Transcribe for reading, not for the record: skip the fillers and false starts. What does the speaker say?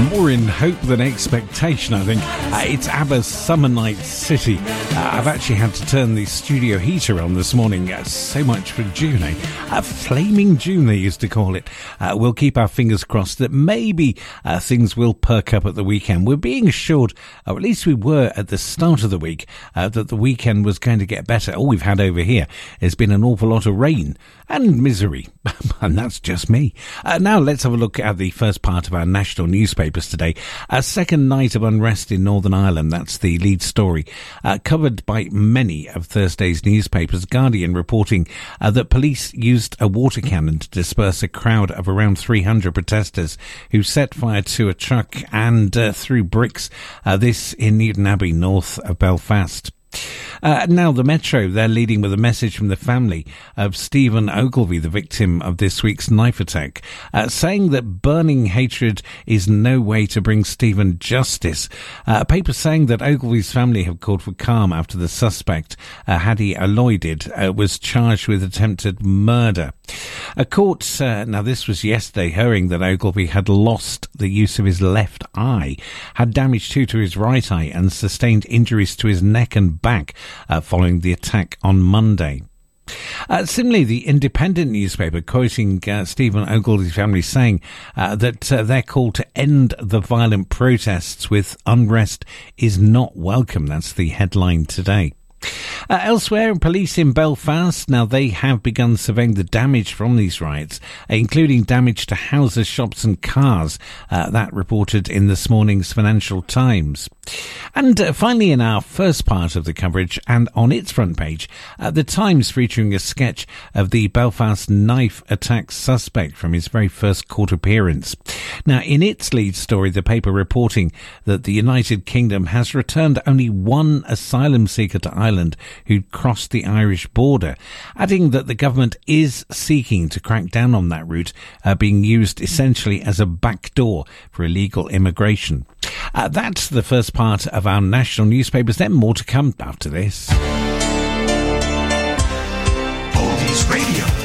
More in hope than expectation, I think. It's ABBA's Summer Night City. I've actually had to turn the studio heater on this morning. So much for June, eh? Flaming June, they used to call it. We'll keep our fingers crossed that maybe things will perk up at the weekend. We're being assured, or at least we were at the start of the week, that the weekend was going to get better. All we've had over here has been an awful lot of rain and misery. And that's just me. Now let's have a look at the first part of our national newspapers today. A second night of unrest in Northern Ireland. That's the lead story covered by many of Thursday's newspapers. Guardian reporting that police used a water cannon to disperse a crowd of around 300 protesters who set fire to a truck and threw bricks. This in Newtownabbey, north of Belfast. Now the Metro, they're leading with a message from the family of Stephen Ogilvie, the victim of this week's knife attack, saying that burning hatred is no way to bring Stephen justice. A paper saying that Ogilvie's family have called for calm after the suspect, Hadi Aloydid, was charged with attempted murder. A court, now this was yesterday, hearing that Ogilvie had lost the use of his left eye, had damage too to his right eye and sustained injuries to his neck and back following the attack on Monday. Similarly, the Independent newspaper quoting Stephen Ogilvie's family saying that their call to end the violent protests with unrest is not welcome. That's the headline today. Elsewhere, police in Belfast, now they have begun surveying the damage from these riots, including damage to houses, shops and cars. That reported in this morning's Financial Times. And finally, in our first part of the coverage and on its front page, the Times featuring a sketch of the Belfast knife attack suspect from his very first court appearance. Now, in its lead story, the paper reporting that the United Kingdom has returned only one asylum seeker to Ireland who'd crossed the Irish border, adding that the government is seeking to crack down on that route, being used essentially as a backdoor for illegal immigration. That's the first part of our national newspapers. Then more to come after this. Oldies Radio.